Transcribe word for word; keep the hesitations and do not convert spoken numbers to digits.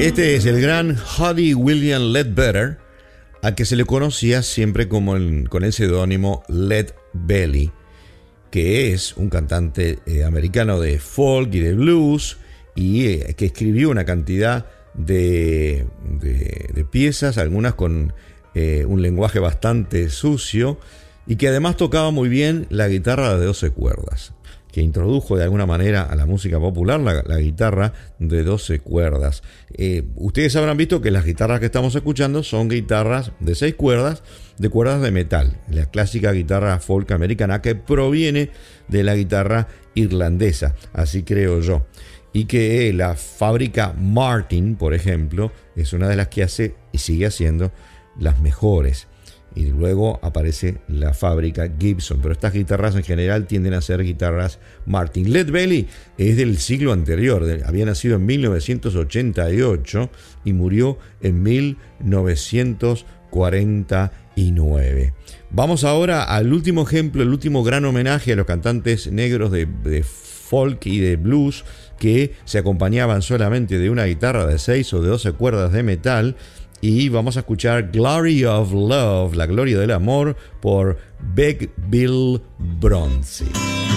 Este es el gran Huddy William Ledbetter, a que se le conocía siempre como el, con el seudónimo Lead Belly, que es un cantante eh, americano de folk y de blues, y eh, que escribió una cantidad de, de, de piezas, algunas con eh, un lenguaje bastante sucio, y que además tocaba muy bien la guitarra de doce cuerdas, que introdujo de alguna manera a la música popular la, la guitarra de doce cuerdas. Eh, ustedes habrán visto que las guitarras que estamos escuchando son guitarras de seis cuerdas, de cuerdas de metal, la clásica guitarra folk americana que proviene de la guitarra irlandesa, así creo yo. Y que la fábrica Martin, por ejemplo, es una de las que hace y sigue haciendo las mejores. Y luego aparece la fábrica Gibson, pero estas guitarras en general tienden a ser guitarras Martin. Lead Belly es del siglo anterior, había nacido en mil novecientos ochenta y ocho y murió en mil novecientos cuarenta y nueve. Vamos ahora al último ejemplo, el último gran homenaje a los cantantes negros de, de folk y de blues que se acompañaban solamente de una guitarra de seis o de doce cuerdas de metal. Y vamos a escuchar Glory of Love, la gloria del amor, por Big Bill Bronzy.